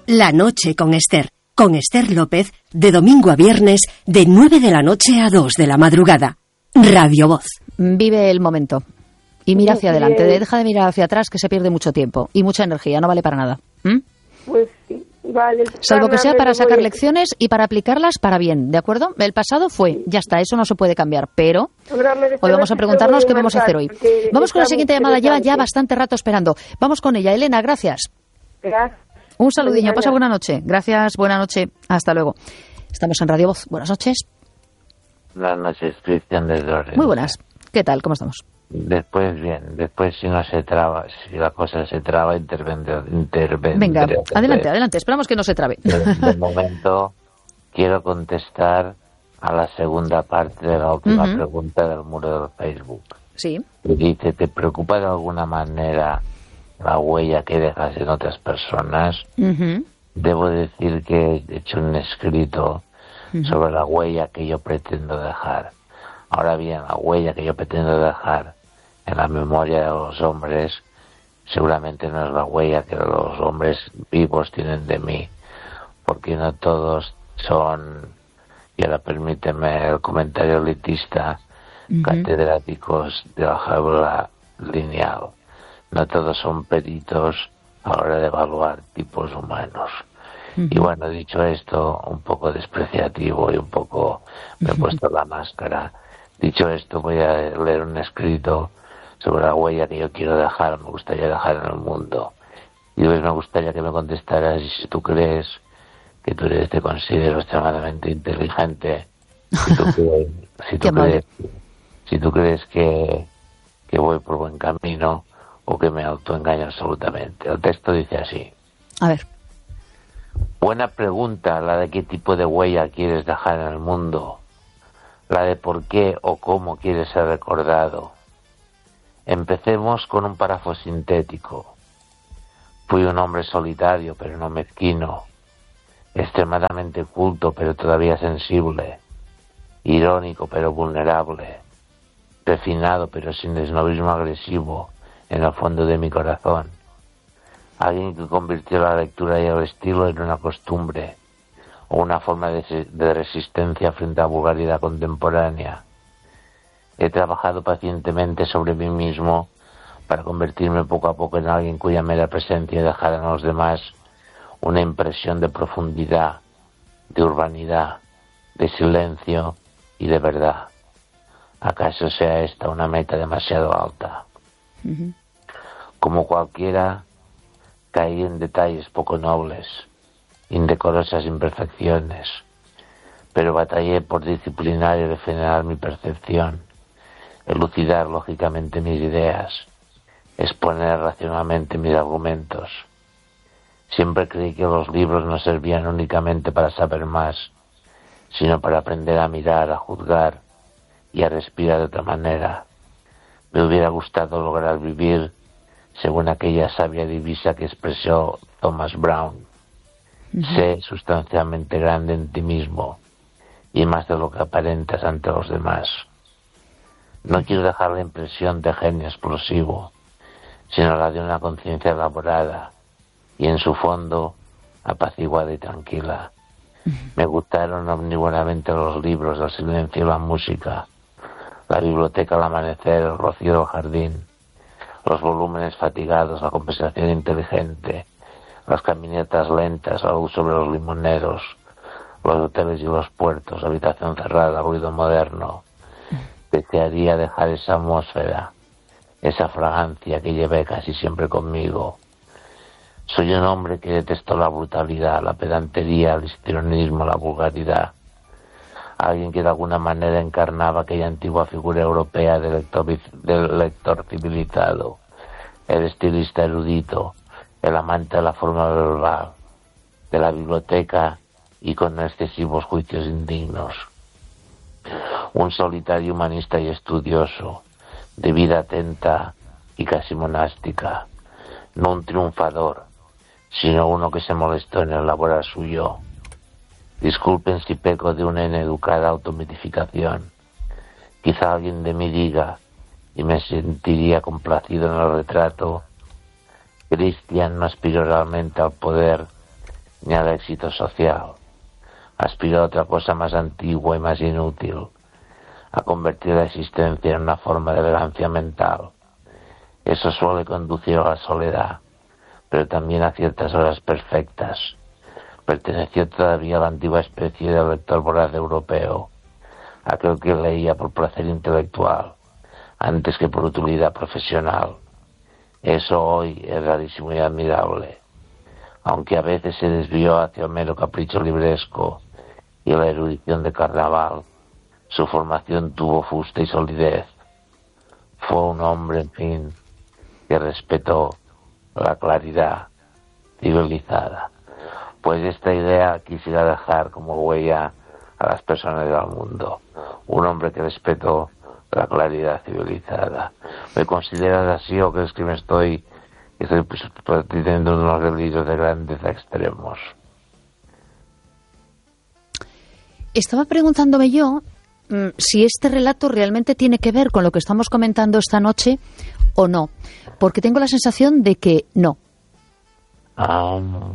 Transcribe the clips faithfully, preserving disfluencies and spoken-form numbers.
La noche con Esther. Con Esther López, de domingo a viernes, de nueve de la noche a dos de la madrugada. Radio Voz. Vive el momento. Y mira hacia adelante. Deja de mirar hacia atrás, que se pierde mucho tiempo. Y mucha energía, no vale para nada. ¿Mm? Pues sí, vale. Salvo que sea para sacar lecciones y para aplicarlas para bien, ¿de acuerdo? El pasado fue, ya está, eso no se puede cambiar. Pero hoy vamos a preguntarnos qué vamos a hacer hoy. Vamos con la siguiente llamada, lleva ya bastante rato esperando. Vamos con ella. Elena, gracias. Gracias. Un saludillo, pasa buena noche. Gracias, buena noche. Hasta luego. Estamos en Radio Voz. Buenas noches. Buenas noches, Cristian de Lorenzo. Muy buenas. ¿Qué tal? ¿Cómo estamos? Después, bien. Después, si no se traba, si la cosa se traba, intervendré. intervendré Venga, adelante, adelante. Esperamos que no se trabe. De, de momento, quiero contestar a la segunda parte de la última uh-huh. pregunta del muro del Facebook. Sí. Y dice, ¿te preocupa de alguna manera la huella que dejas en otras personas? Uh-huh. Debo decir que he hecho un escrito uh-huh. sobre la huella que yo pretendo dejar. Ahora bien, la huella que yo pretendo dejar en la memoria de los hombres seguramente no es la huella que los hombres vivos tienen de mí, porque no todos son, y ahora permíteme el comentario elitista, uh-huh. catedráticos de álgebra lineal. No todos son peritos a la hora de evaluar tipos humanos. Uh-huh. Y bueno, dicho esto, un poco despreciativo y un poco me he puesto la máscara. Dicho esto, voy a leer un escrito sobre la huella que yo quiero dejar, me gustaría dejar en el mundo. Y hoy me gustaría que me contestaras si tú crees que tú eres, te considero extremadamente inteligente, si tú crees, si tú crees, si tú crees que, que voy por buen camino, o que me autoengaño absolutamente. El texto dice así. A ver. Buena pregunta la de qué tipo de huella quieres dejar en el mundo, la de por qué o cómo quieres ser recordado. Empecemos con un párrafo sintético. Fui un hombre solitario, pero no mezquino, extremadamente culto, pero todavía sensible, irónico, pero vulnerable, refinado, pero sin esnovismo agresivo, en el fondo de mi corazón. Alguien que convirtió la lectura y el estilo en una costumbre o una forma de, de resistencia frente a la vulgaridad contemporánea. He trabajado pacientemente sobre mí mismo para convertirme poco a poco en alguien cuya mera presencia dejara en los demás una impresión de profundidad, de urbanidad, de silencio y de verdad. ¿Acaso sea esta una meta demasiado alta? Uh-huh. Como cualquiera, caí en detalles poco nobles, indecorosas imperfecciones, pero batallé por disciplinar y refinar mi percepción, elucidar lógicamente mis ideas, exponer racionalmente mis argumentos. Siempre creí que los libros no servían únicamente para saber más, sino para aprender a mirar, a juzgar y a respirar de otra manera. Me hubiera gustado lograr vivir según aquella sabia divisa que expresó Thomas Brown. Uh-huh. Sé sustancialmente grande en ti mismo y más de lo que aparentas ante los demás. No quiero dejar la impresión de genio explosivo, sino la de una conciencia elaborada y en su fondo apaciguada y tranquila. Uh-huh. Me gustaron omnívoramente los libros, el silencio y la música, la biblioteca al amanecer, el rocío del jardín, los volúmenes fatigados, la conversación inteligente, las caminatas lentas, la luz sobre los limoneros, los hoteles y los puertos, la habitación cerrada, ruido moderno. Desearía dejar esa atmósfera, esa fragancia que llevé casi siempre conmigo. Soy un hombre que detestó la brutalidad, la pedantería, el histrionismo, la vulgaridad. Alguien que de alguna manera encarnaba aquella antigua figura europea del lector, del lector civilizado, el estilista erudito, el amante de la forma verbal, de la biblioteca y con excesivos juicios indignos. Un solitario humanista y estudioso, de vida atenta y casi monástica, no un triunfador, sino uno que se molestó en elaborar su yo. Disculpen si peco de una ineducada automitificación. Quizá alguien de mí diga, y me sentiría complacido en el retrato, Christian no aspiró realmente al poder, ni al éxito social. Aspiró a otra cosa más antigua y más inútil, a convertir la existencia en una forma de elegancia mental. Eso suele conducir a la soledad, pero también a ciertas horas perfectas. Perteneció todavía a la antigua especie de lector voraz europeo, aquel que leía por placer intelectual, antes que por utilidad profesional. Eso hoy es rarísimo y admirable, aunque a veces se desvió hacia el mero capricho libresco y la erudición de carnaval. Su formación tuvo fuste y solidez. Fue un hombre, en fin, que respetó la claridad civilizada. Pues esta idea quisiera dejar como huella a las personas del mundo. Un hombre que respetó la claridad civilizada. ¿Me consideras así o crees que me estoy, estoy pues, teniendo unos delirios de grandeza extremos? Estaba preguntándome yo mmm, si este relato realmente tiene que ver con lo que estamos comentando esta noche o no, porque tengo la sensación de que no. Um,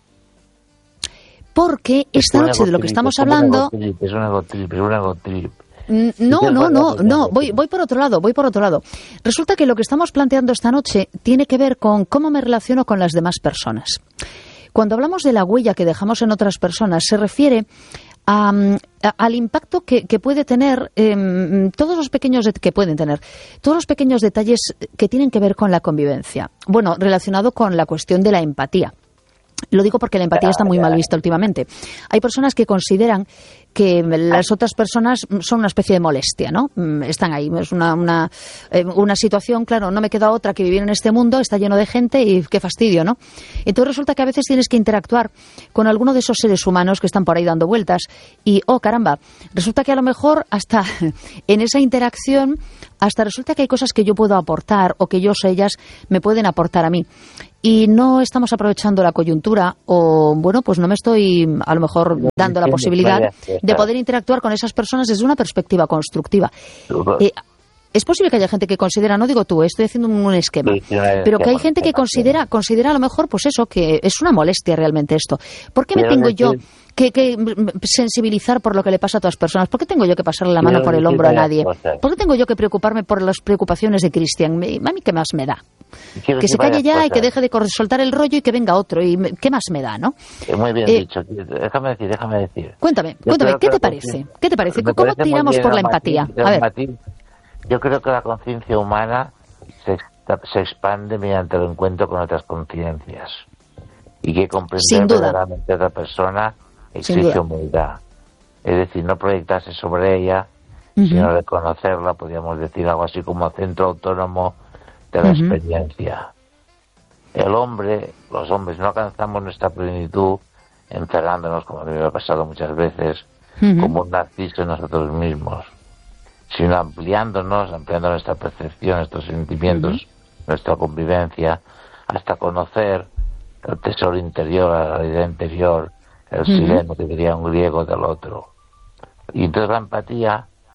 porque esta noche de lo que estamos hablando... Es un egotrip, es un egotrip. No, no, no, no, voy, voy por otro lado, voy por otro lado. Resulta que lo que estamos planteando esta noche tiene que ver con cómo me relaciono con las demás personas. Cuando hablamos de la huella que dejamos en otras personas, se refiere a, a, al impacto que, que puede tener, eh, todos los pequeños, de, que pueden tener, todos los pequeños detalles que tienen que ver con la convivencia. Bueno, relacionado con la cuestión de la empatía. Lo digo porque la empatía está muy mal vista últimamente. Hay personas que consideran que las otras personas son una especie de molestia, ¿no? Están ahí, es una, una, una situación, claro, no me queda otra que vivir en este mundo, está lleno de gente y qué fastidio, ¿no? Entonces resulta que a veces tienes que interactuar con alguno de esos seres humanos que están por ahí dando vueltas y, oh, caramba, resulta que a lo mejor hasta en esa interacción, hasta resulta que hay cosas que yo puedo aportar o que ellos, ellas, me pueden aportar a mí. Y no estamos aprovechando la coyuntura o, bueno, pues no me estoy a lo mejor dando la posibilidad de poder interactuar con esas personas desde una perspectiva constructiva. Eh, es posible que haya gente que considera, no digo tú, estoy haciendo un esquema, pero que hay gente que considera, considera a lo mejor, pues eso, que es una molestia realmente esto. ¿Por qué me tengo yo que, que sensibilizar por lo que le pasa a otras personas? ¿Por qué tengo yo que pasarle la mano por el hombro a nadie? ¿Por qué tengo yo que preocuparme por las preocupaciones de Cristian? ¿A mí qué más me da? Que se calle ya y que deje de soltar el rollo y que venga otro. ¿Y qué más me da, no? Muy bien eh, dicho. Déjame decir, déjame decir. Cuéntame, yo cuéntame, ¿qué te parece? ¿Qué te parece? ¿Cómo parece tiramos por la empatía? A ver. Matil, yo creo que la conciencia humana se, se expande mediante el encuentro con otras conciencias. Y que comprender verdaderamente a otra persona exige humildad. Es decir, no proyectarse sobre ella, uh-huh. sino reconocerla, podríamos decir algo así como centro autónomo de la uh-huh. experiencia. El hombre, los hombres, no alcanzamos nuestra plenitud encerrándonos, como a mí me ha pasado muchas veces, uh-huh. como un narciso en nosotros mismos, sino ampliándonos, ampliando nuestra percepción, nuestros sentimientos, uh-huh. nuestra convivencia, hasta conocer el tesoro interior, la realidad interior, el uh-huh. sileno, que diría un griego del otro. Y entonces la empatía